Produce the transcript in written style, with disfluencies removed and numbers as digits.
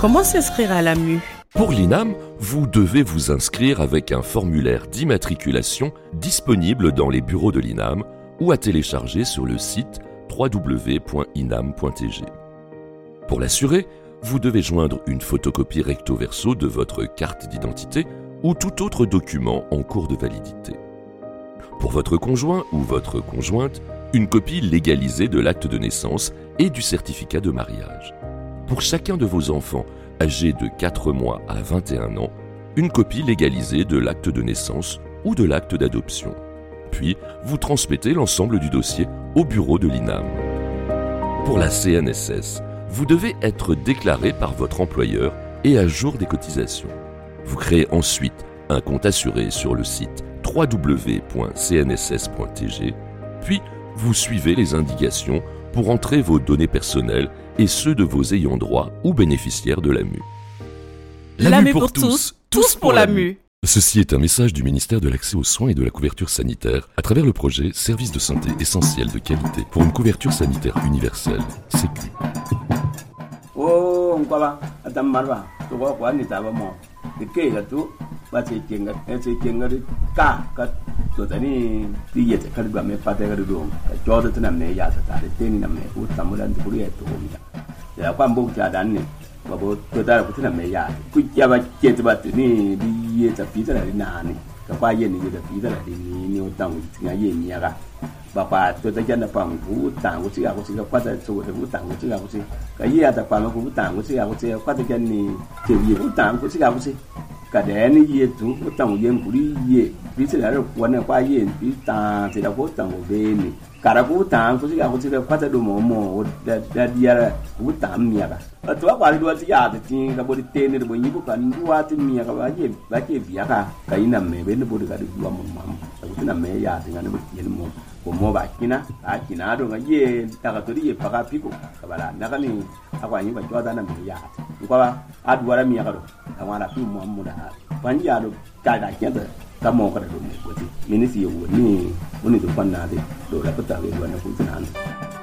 Comment s'inscrire à l'AMU ? Pour l'INAM, vous devez vous inscrire avec un formulaire d'immatriculation disponible dans les bureaux de l'INAM ou à télécharger sur le site www.inam.tg. Pour l'assurer, vous devez joindre une photocopie recto verso de votre carte d'identité ou tout autre document en cours de validité. Pour votre conjoint ou votre conjointe, une copie légalisée de l'acte de naissance et du certificat de mariage. Pour chacun de vos enfants âgés de 4 mois à 21 ans, une copie légalisée de l'acte de naissance ou de l'acte d'adoption. Puis, vous transmettez l'ensemble du dossier au bureau de l'INAM. Pour la CNSS, vous devez être déclaré par votre employeur et à jour des cotisations. Vous créez ensuite un compte assuré sur le site www.cnss.tg, puis vous suivez les indications pour entrer vos données personnelles et ceux de vos ayants droit ou bénéficiaires de l'AMU. L'AMU pour tous, tous pour l'AMU. Ceci est un message du ministère de l'Accès aux soins et de la couverture sanitaire à travers le projet Services de santé essentiels de qualité pour une couverture sanitaire universelle, Sécu. Babo totara kutina meya kujaba kete batini biye tapita la nani kapa ye ni da pita la ni otangu tinga ye miyaga bapa totajana pangu tangu tiga ko tiga kwata so de tangu tiga ko tiga kaye ata pangu tangu tiga ko tiga kwata jani tebi ko tangu tiga ko tiga kadeni ye tu otangu ye mburi ye pita la wana kwa ye pita tiga ko tangu beni karaku tangu tiga ko tiga kwata do momo da diara ko miyaga atwa kwali do tiya tin ka bodi tene do nyibu kan duwa tin miyaga ba ke biaka kaina me be ne bodi ka do mo mam ko tina me ya tinga ne bo yen mo ko mo ba kina a kina do ngaye ta ka to ye paka piko kabala nakani akwa nyi ba joda na me ya ko ba adwara miyaga do amara fi mo mo da banji ya do ka da kenda ka mo ka do ne ko ti minisi yo ni woni do panna de do la pata be do na ko tina